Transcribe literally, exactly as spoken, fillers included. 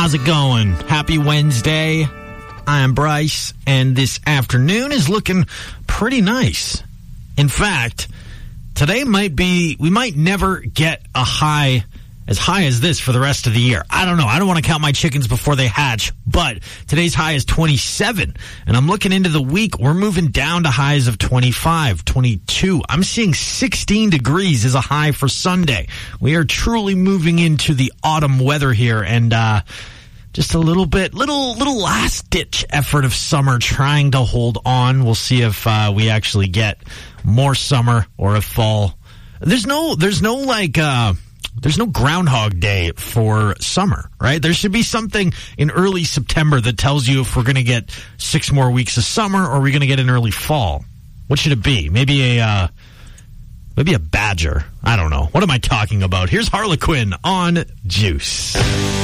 How's it going? Happy Wednesday. I'm Bryce, and this afternoon is looking pretty nice. In fact, today might be, we might never get a high as high as this for the rest of the year. I don't know. I don't want to count my chickens before they hatch, but today's high is twenty-seven, and I'm looking into the week. We're moving down to highs of twenty-five, twenty-two. I'm seeing sixteen degrees as a high for Sunday. We are truly moving into the autumn weather here, and uh just a little bit, little little last-ditch effort of summer trying to hold on. We'll see if uh, we actually get more summer or if fall. There's no, there's no like... uh There's no Groundhog Day for summer, right? There should be something in early September that tells you if we're going to get six more weeks of summer or we're going to get an early fall. What should it be? Maybe a, uh, maybe a badger. I don't know. What am I talking about? Here's Harlequin on Juice.